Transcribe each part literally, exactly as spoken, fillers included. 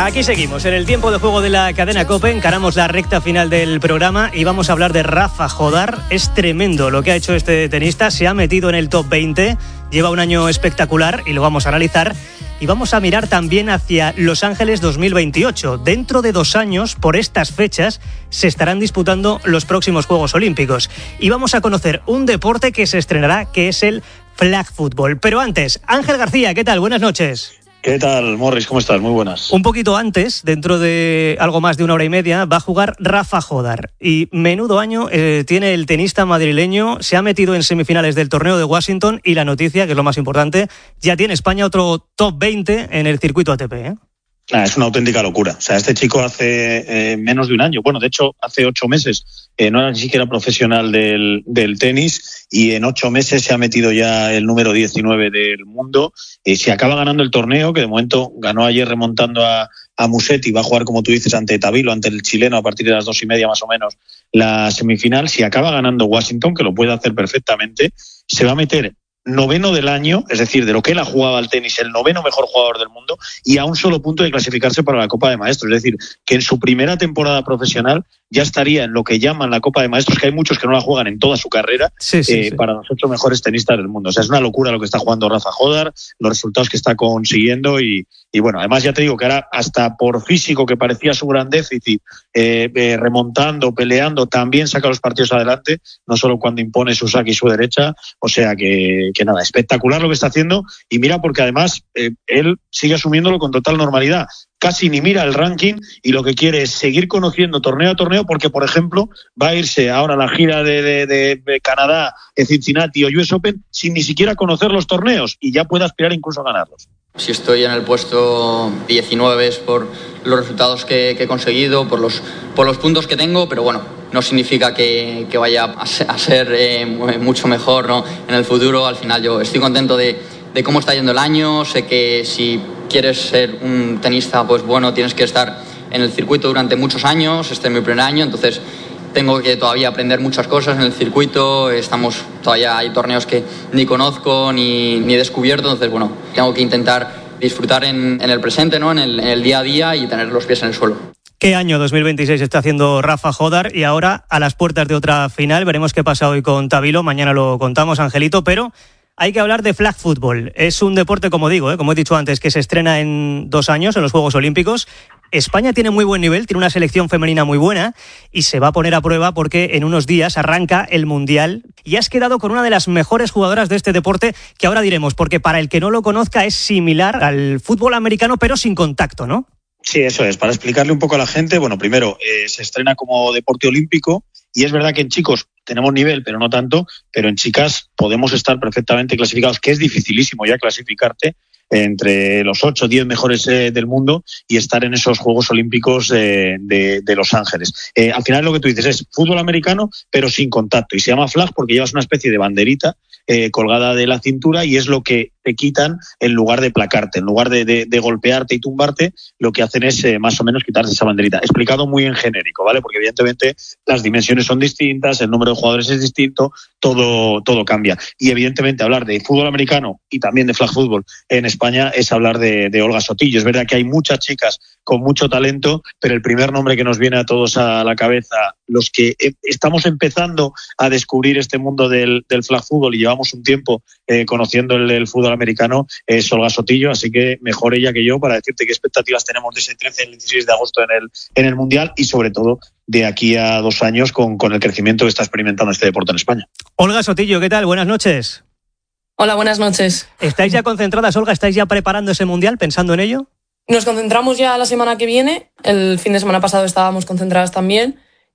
Aquí seguimos, en el tiempo de juego de la cadena COPE, encaramos la recta final del programa y vamos a hablar de Rafa Jodar. Es tremendo lo que ha hecho este tenista, se ha metido en el top veinte, lleva un año espectacular y lo vamos a analizar. Y vamos a mirar también hacia Los Ángeles dos mil veintiocho. Dentro de dos años, por estas fechas, se estarán disputando los próximos Juegos Olímpicos. Y vamos a conocer un deporte que se estrenará, que es el flag football. Pero antes, Ángel García, ¿qué tal? Buenas noches. ¿Qué tal, Morris? ¿Cómo estás? Muy buenas. Un poquito antes, dentro de algo más de una hora y media, va a jugar Rafa Jodar. Y menudo año eh, tiene el tenista madrileño. Se ha metido en semifinales del torneo de Washington y la noticia, que es lo más importante, ya tiene España otro top veinte en el circuito A T P, ¿eh? Nah, es una auténtica locura. O sea, este chico hace eh, menos de un año, bueno, de hecho, hace ocho meses, eh, no era ni siquiera profesional del, del tenis y en ocho meses se ha metido ya el número diecinueve del mundo. Eh, si acaba ganando el torneo, que de momento ganó ayer remontando a, a Musetti, va a jugar, como tú dices, ante Tavilo, ante el chileno a partir de las dos y media más o menos la semifinal. Si acaba ganando Washington, que lo puede hacer perfectamente, se va a meter noveno del año, es decir, de lo que él ha jugado al tenis, el noveno mejor jugador del mundo y a un solo punto de clasificarse para la Copa de Maestros. Es decir, que en su primera temporada profesional ya estaría en lo que llaman la Copa de Maestros, que hay muchos que no la juegan en toda su carrera, sí, sí, eh, sí. para los ocho mejores tenistas del mundo. O sea, es una locura lo que está jugando Rafa Jodar, los resultados que está consiguiendo y, y bueno, además ya te digo que ahora hasta por físico, que parecía su gran déficit, eh, eh, remontando, peleando, también saca los partidos adelante, no solo cuando impone su saque y su derecha. O sea que, que nada, espectacular lo que está haciendo y mira, porque además eh, él sigue asumiéndolo con total normalidad. Casi ni mira el ranking y lo que quiere es seguir conociendo torneo a torneo porque, por ejemplo, va a irse ahora a la gira de, de, de, de Canadá, de Cincinnati o U S Open sin ni siquiera conocer los torneos y ya puede aspirar incluso a ganarlos. Si estoy en el puesto diecinueve es por los resultados que, que he conseguido, por los, por los puntos que tengo, pero bueno, no significa que, que vaya a ser, a ser eh, mucho mejor, ¿no? En el futuro. Al final yo estoy contento de, de cómo está yendo el año. Sé que si quieres ser un tenista, pues bueno, tienes que estar en el circuito durante muchos años. Este es mi primer año, entonces tengo que todavía aprender muchas cosas en el circuito. Estamos, todavía hay torneos que ni conozco ni, ni he descubierto, entonces bueno, tengo que intentar disfrutar en, en el presente, ¿no? En el, en el día a día y tener los pies en el suelo. ¿Qué año dos mil veintiséis está haciendo Rafa Jodar? Y ahora a las puertas de otra final, veremos qué pasa hoy con Tavilo, mañana lo contamos, Angelito, pero hay que hablar de flag football. Es un deporte, como digo, ¿eh? como he dicho antes, que se estrena en dos años en los Juegos Olímpicos. España tiene muy buen nivel, tiene una selección femenina muy buena y se va a poner a prueba porque en unos días arranca el Mundial y has quedado con una de las mejores jugadoras de este deporte que ahora diremos, porque para el que no lo conozca es similar al fútbol americano pero sin contacto, ¿no? Sí, eso es. Para explicarle un poco a la gente, bueno, primero, eh, se estrena como deporte olímpico y es verdad que en chicos tenemos nivel, pero no tanto, pero en chicas podemos estar perfectamente clasificados, que es dificilísimo ya clasificarte entre los ocho o diez mejores eh, del mundo y estar en esos Juegos Olímpicos eh, de, de Los Ángeles. Eh, al final lo que tú dices es fútbol americano, pero sin contacto. Y se llama flag porque llevas una especie de banderita eh, colgada de la cintura y es lo que te quitan en lugar de placarte. En lugar de, de, de golpearte y tumbarte, lo que hacen es eh, más o menos quitarte esa banderita. Explicado muy en genérico, ¿vale? Porque evidentemente las dimensiones son distintas, el número de jugadores es distinto, todo, todo cambia. Y evidentemente hablar de fútbol americano y también de flag fútbol en España es hablar de, de Olga Sotillo. Es verdad que hay muchas chicas con mucho talento, pero el primer nombre que nos viene a todos a la cabeza, los que estamos empezando a descubrir este mundo del, del flag fútbol y llevamos un tiempo eh, conociendo el, el fútbol americano, es Olga Sotillo, así que mejor ella que yo para decirte qué expectativas tenemos de ese trece al dieciséis de agosto en el, en el Mundial y sobre todo de aquí a dos años con, con el crecimiento que está experimentando este deporte en España. Olga Sotillo, ¿qué tal? Buenas noches. Hola, buenas noches. ¿Estáis ya concentradas, Olga? ¿Estáis ya preparando ese Mundial, pensando en ello? Nos concentramos ya la semana que viene. El fin de semana pasado estábamos concentradas también.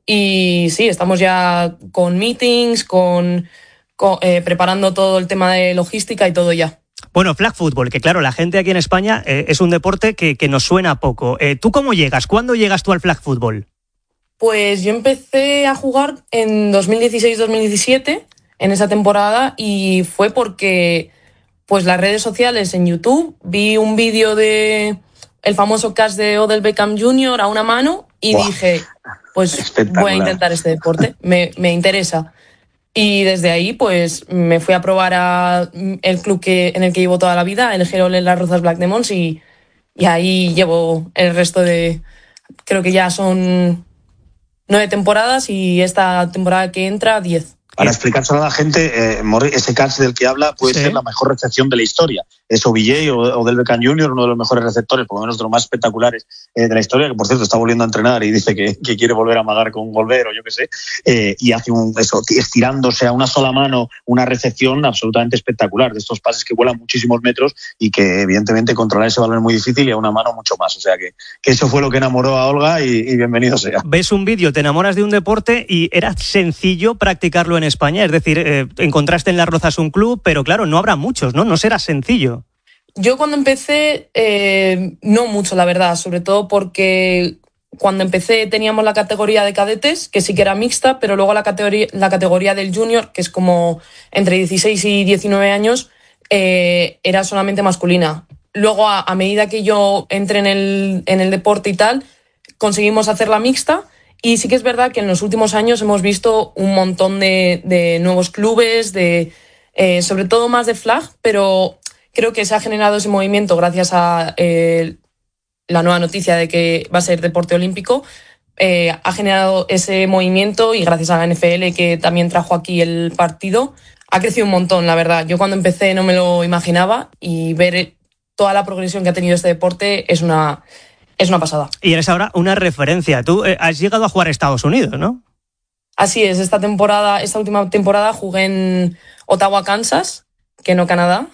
Y sí, estamos ya con meetings, con, con eh, preparando todo el tema de logística y todo ya. Bueno, flag football, que claro, la gente aquí en España eh, es un deporte que, que nos suena poco. Eh, ¿Tú cómo llegas? ¿Cuándo llegas tú al flag football? Pues yo empecé a jugar en dos mil dieciséis dos mil diecisiete, en esa temporada, y fue porque pues las redes sociales, en YouTube, vi un vídeo de el famoso catch de Odell Beckham junior a una mano y wow. dije, pues voy a intentar este deporte, me, me interesa. Y desde ahí pues me fui a probar a el club que, en el que llevo toda la vida, el Gerol en Las Rozas Black Demons, y, y ahí llevo el resto de, creo que ya son nueve temporadas y esta temporada que entra, diez. Para explicárselo a la gente, eh, ese catch del que habla puede sí. ser la mejor recepción de la historia. Es O B J o, o del Beckham junior, uno de los mejores receptores, por lo menos de los más espectaculares eh, de la historia, que por cierto está volviendo a entrenar y dice que, que quiere volver a amagar con volver o yo qué sé, eh, y hace un eso, estirándose a una sola mano una recepción absolutamente espectacular, de estos pases que vuelan muchísimos metros y que evidentemente controlar ese balón es muy difícil y a una mano mucho más. O sea que, que eso fue lo que enamoró a Olga y, y bienvenido sea. Ves un vídeo, te enamoras de un deporte y era sencillo practicarlo en España, es decir, eh, encontraste en Las Rozas un club, pero claro, no habrá muchos, ¿no? No será sencillo. Yo cuando empecé, eh, no mucho, la verdad, sobre todo porque cuando empecé teníamos la categoría de cadetes, que sí que era mixta, pero luego la categoría, la categoría del junior, que es como entre dieciséis y diecinueve años, eh, era solamente masculina. Luego, a, a medida que yo entré en el, en el deporte y tal, conseguimos hacer la mixta. Y sí que es verdad que en los últimos años hemos visto un montón de, de nuevos clubes, de eh, sobre todo más de flag, pero creo que se ha generado ese movimiento gracias a eh, la nueva noticia de que va a ser deporte olímpico. Eh, ha generado ese movimiento y gracias a la N F L, que también trajo aquí el partido, ha crecido un montón, la verdad. Yo cuando empecé no me lo imaginaba y ver toda la progresión que ha tenido este deporte es una... Es una pasada. Y eres ahora una referencia. Tú eh, has llegado a jugar a Estados Unidos, ¿no? Así es. Esta temporada, esta última temporada jugué en Ottawa, Kansas, que no Canadá.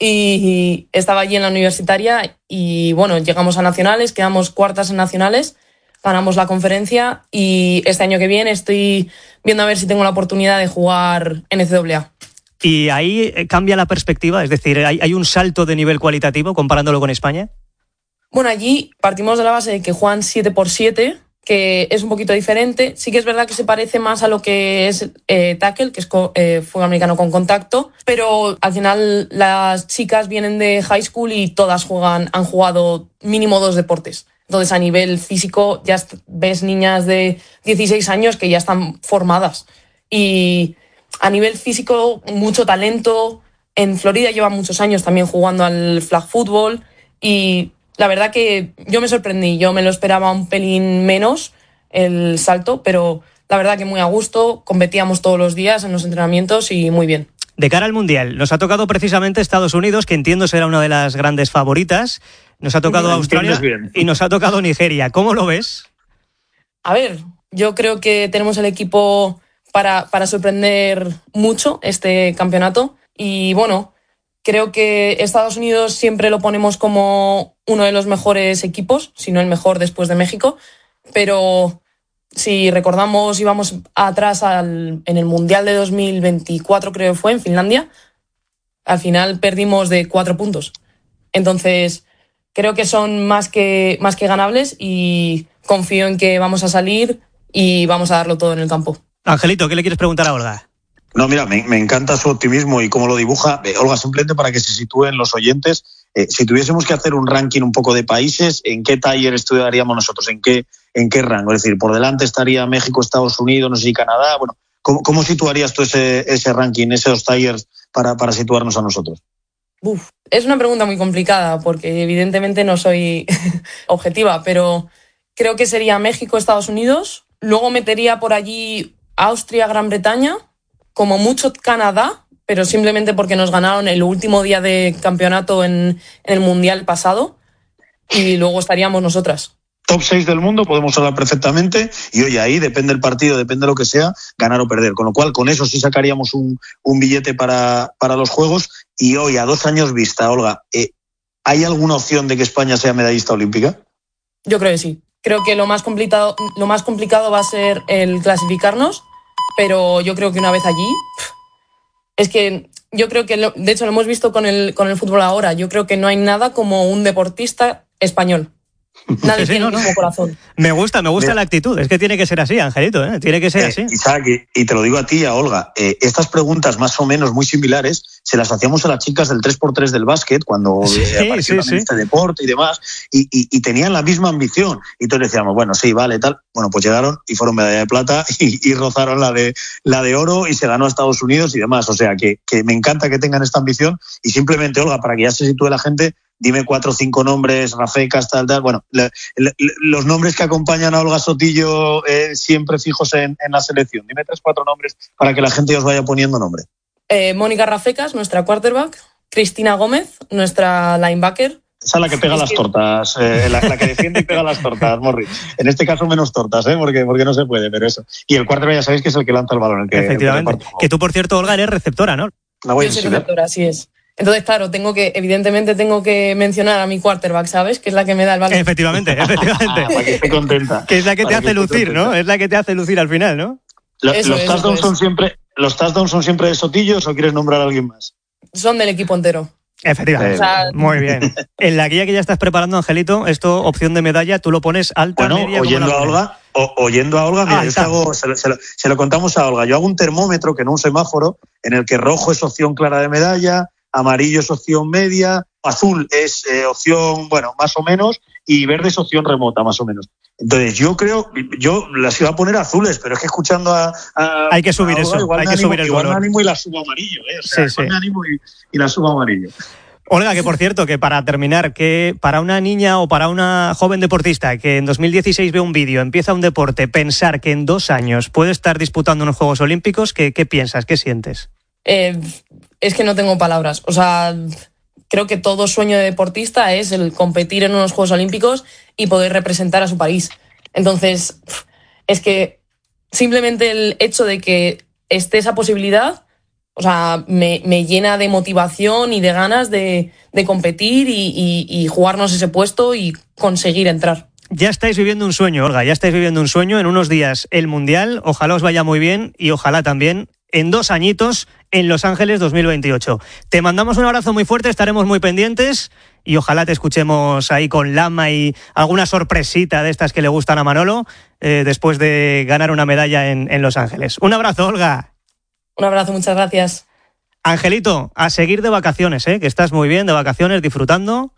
Y estaba allí en la universitaria y, bueno, llegamos a nacionales, quedamos cuartas en nacionales, ganamos la conferencia y este año que viene estoy viendo a ver si tengo la oportunidad de jugar N C A A. ¿Y ahí cambia la perspectiva? Es decir, ¿hay, hay un salto de nivel cualitativo comparándolo con España? Bueno, allí partimos de la base de que juegan siete por siete, que es un poquito diferente. Sí que es verdad que se parece más a lo que es eh, tackle, que es eh, fútbol americano con contacto, pero al final las chicas vienen de high school y todas juegan, han jugado mínimo dos deportes. Entonces, a nivel físico ya ves niñas de dieciséis años que ya están formadas. Y a nivel físico, mucho talento. En Florida llevan muchos años también jugando al flag football y la verdad que yo me sorprendí, yo me lo esperaba un pelín menos el salto, pero la verdad que muy a gusto, competíamos todos los días en los entrenamientos y muy bien. De cara al Mundial, nos ha tocado precisamente Estados Unidos, que entiendo será una de las grandes favoritas, nos ha tocado Australia y nos ha tocado Nigeria. ¿Cómo lo ves? A ver, yo creo que tenemos el equipo para, para sorprender mucho este campeonato y bueno, creo que Estados Unidos siempre lo ponemos como uno de los mejores equipos, si no el mejor después de México, pero si recordamos íbamos atrás al, en el Mundial de dos mil veinticuatro, creo que fue, en Finlandia, al final perdimos de cuatro puntos. Entonces, creo que son más que, más que ganables y confío en que vamos a salir y vamos a darlo todo en el campo. Angelito, ¿qué le quieres preguntar a Olga? No, mira, me, me encanta su optimismo y cómo lo dibuja. Eh, Olga, simplemente para que se sitúen los oyentes, eh, si tuviésemos que hacer un ranking un poco de países, ¿en qué tier estudiaríamos nosotros? ¿En qué, en qué rango? Es decir, por delante estaría México, Estados Unidos, no sé si Canadá. Bueno, ¿cómo, cómo situarías tú ese, ese ranking, esos tiers para, para situarnos a nosotros? Uf, es una pregunta muy complicada porque evidentemente no soy objetiva, pero creo que sería México, Estados Unidos. Luego metería por allí Austria, Gran Bretaña. Como mucho Canadá, pero simplemente porque nos ganaron el último día de campeonato en, en el Mundial pasado y luego estaríamos nosotras. Top seis del mundo, podemos hablar perfectamente y oye, ahí depende el partido, depende de lo que sea, ganar o perder. Con lo cual, con eso sí sacaríamos un, un billete para, para los Juegos y hoy, a dos años vista, Olga, eh, ¿hay alguna opción de que España sea medallista olímpica? Yo creo que sí. Creo que lo más complicado, lo más complicado va a ser el clasificarnos, pero yo creo que una vez allí, es que yo creo que, lo, de hecho lo hemos visto con el, con el fútbol ahora, yo creo que no hay nada como un deportista español. Nadie sí, tiene sí, no, el mismo no. corazón. Me gusta, me gusta Mira. la actitud. Es que tiene que ser así, Angelito, ¿eh? Tiene que ser eh, así. Isaac, y, y te lo digo a ti y a Olga, eh, estas preguntas más o menos muy similares se las hacíamos a las chicas del tres por tres del básquet cuando sí, eh, apareció sí, sí. este deporte y demás, y, y, y tenían la misma ambición. Y todos decíamos, bueno, sí, vale, tal. Bueno, pues llegaron y fueron medalla de plata y, y rozaron la de, la de oro y se ganó a Estados Unidos y demás. O sea, que, que me encanta que tengan esta ambición y simplemente, Olga, para que ya se sitúe la gente, dime cuatro o cinco nombres, Rafecas, tal, tal. Bueno, le, le, los nombres que acompañan a Olga Sotillo eh, siempre fijos en, en la selección. Dime tres, cuatro nombres para que la gente os vaya poniendo nombre. Eh, Mónica Rafecas, nuestra quarterback. Cristina Gómez, nuestra linebacker. Esa es la que pega es las que... tortas, eh, la, la que defiende y pega las tortas, Morri. En este caso menos tortas, ¿eh? porque, porque no se puede, pero eso. Y el quarterback ya sabéis que es el que lanza el balón. El que, Efectivamente. El que, que tú, por cierto, Olga, eres receptora, ¿no? La voy Yo soy receptora, así es. Entonces, claro, tengo que, evidentemente tengo que mencionar a mi quarterback, ¿sabes? Que es la que me da el balón. Efectivamente, efectivamente. Ah, para que esté contenta. Que es la que para te hace lucir, contenta. ¿no? Es la que te hace lucir al final, ¿no? Lo, eso, los, touchdowns son siempre, ¿Los touchdowns son siempre de Sotillos o quieres nombrar a alguien más? Son del equipo entero. Efectivamente. O sea, muy bien. En la guía que ya estás preparando, Angelito, esto, opción de medalla, tú lo pones alta, bueno, media... oyendo a Olga, o, oyendo a Olga, mira, ah, yo hago, se, lo, se, lo, se lo contamos a Olga. Yo hago un termómetro, que no un semáforo, en el que rojo es opción clara de medalla, amarillo es opción media, azul es eh, opción, bueno, más o menos, y verde es opción remota, más o menos. Entonces, yo creo, yo las iba a poner azules, pero es que escuchando a... a hay que subir a Olga, eso, hay que animo, subir el igual color. me animo y la subo amarillo, ¿eh? O sea, sí, sí. me animo y, y la subo amarillo. Olga, que por cierto, que para terminar, que para una niña o para una joven deportista que en dos mil dieciséis ve un vídeo, empieza un deporte, pensar que en dos años puede estar disputando unos Juegos Olímpicos, ¿qué, qué piensas? ¿Qué sientes? Eh, es que no tengo palabras. O sea, creo que todo sueño de deportista es el competir en unos Juegos Olímpicos y poder representar a su país. Entonces, es que simplemente el hecho de que esté esa posibilidad, o sea, me, me llena de motivación y de ganas de, de competir y, y, y jugarnos ese puesto y conseguir entrar. Ya estáis viviendo un sueño, Olga, ya estáis viviendo un sueño. En unos días el Mundial, ojalá os vaya muy bien y ojalá también en dos añitos en Los Ángeles dos mil veintiocho. Te mandamos un abrazo muy fuerte, estaremos muy pendientes y ojalá te escuchemos ahí con Lama y alguna sorpresita de estas que le gustan a Manolo eh, después de ganar una medalla en, en Los Ángeles. Un abrazo, Olga. Un abrazo, muchas gracias. Angelito, a seguir de vacaciones, ¿eh? Que estás muy bien, de vacaciones, disfrutando.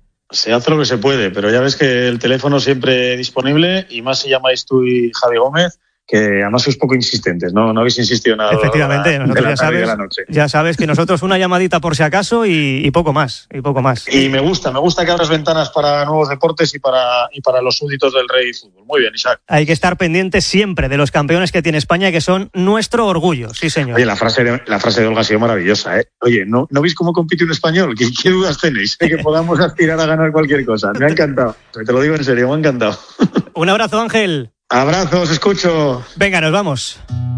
Se hace lo que se puede, pero ya ves que el teléfono siempre disponible y más si llamáis tú y Javi Gómez, que además sois poco insistentes, no, no habéis insistido nada. Efectivamente, la, nosotros la ya sabes, la noche. ya sabes que nosotros una llamadita por si acaso y, y poco más, y poco más. Y me gusta, me gusta que abras ventanas para nuevos deportes y para, y para los súbditos del rey fútbol. Muy bien, Isaac. Hay que estar pendientes siempre de los campeones que tiene España, que son nuestro orgullo, sí señor. Oye, la frase de, la frase de Olga ha sido maravillosa, ¿eh? Oye, ¿no, ¿no veis cómo compite un español? ¿Qué, qué dudas tenéis de que podamos aspirar a ganar cualquier cosa? Me ha encantado, te lo digo en serio, me ha encantado. Un abrazo, Ángel. Abrazos, escucho. Venga, nos vamos.